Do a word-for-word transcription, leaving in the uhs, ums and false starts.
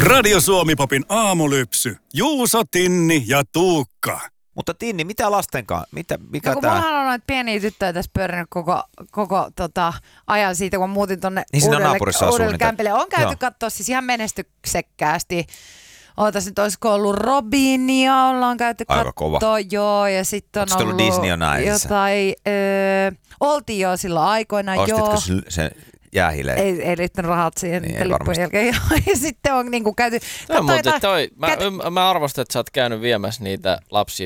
Radio Suomi-popin aamulypsy. Juuso, Tinni ja Tuukka. Mutta Tinni, mitä lastenkaan? Mitä, mikä no, kun tää? mullahan on noita pieniä tyttöjä tässä pyörinyt koko, koko tota, ajan siitä, kun muutin tonne Niin uudelle, uudelle kämpille. On käyty Joo. katsoa siis ihan menestyksekkäästi. Ootas nyt, olisiko ollut Robinia, ollaan käyty Aika katsoa, kova. joo, ja sitten on Onks tullut ollut Disney on Iceissa? jotain, öö, oltiin jo silloin aikoinaan, Ostitko joo. se, se jäähileen? Ei, ei riittänyt rahat siihen Niin, niin, lippujen varmasti. jälkeen. Ja sitten on niinku käyty... No, mutta jotain- toi, mä, käyty- mä arvostan, että sä oot käynyt viemässä niitä lapsia